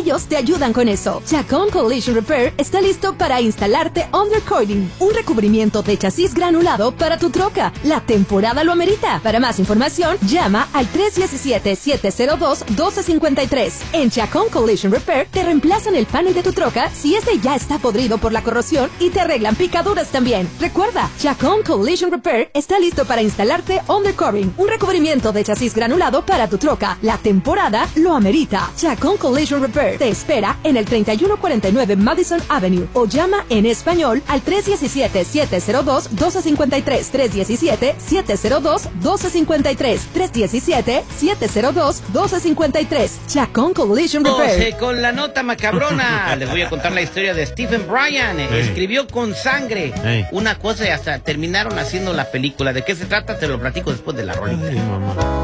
Ellos te ayudan con eso. Chacón Collision Repair está listo para instalarte Undercoating, un recubrimiento de chasis granulado para tu troca. La temporada lo amerita. Para más información, llama al 317-702-1253. En Chacón Collision Repair te reemplazan el panel de tu troca si este ya está podrido por la corrosión y te arreglan picaduras también. Recuerda, Chacón Collision Repair está listo para instalarte Undercoating, un recubrimiento de chasis granulado para tu troca. La temporada lo amerita. Chacón Collision Repair te espera en el 3149 Madison Avenue o llama en español al 317-702-1253. 317-702-1253. 317-702-1253. Chacón Collision Repair. Con la nota macabrona les voy a contar la historia de Stephen Bryan. Escribió con sangre una cosa y hasta terminaron haciendo la película. ¿De qué se trata? Te lo platico después de la rolita.